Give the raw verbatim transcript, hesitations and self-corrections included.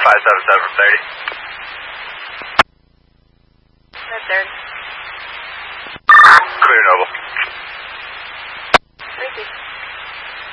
five seven seven thirty. That's third. Clear Noble. Thank you.